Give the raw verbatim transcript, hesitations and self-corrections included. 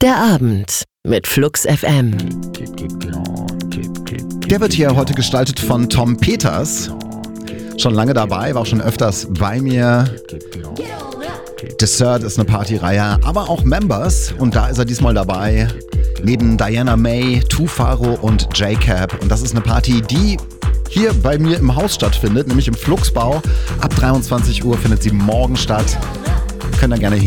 Der Abend mit Flux F M. Der wird hier heute gestaltet von Tom Peters. Schon lange dabei, war auch schon öfters bei mir. Dessert ist eine Partyreihe, aber auch Members. Und da ist er diesmal dabei. Neben Diana May, Tufaro und J-Cap. Und das ist eine Party, die hier bei mir im Haus stattfindet, nämlich im Fluxbau. Ab dreiundzwanzig Uhr findet sie morgen statt. Könnt ihr gerne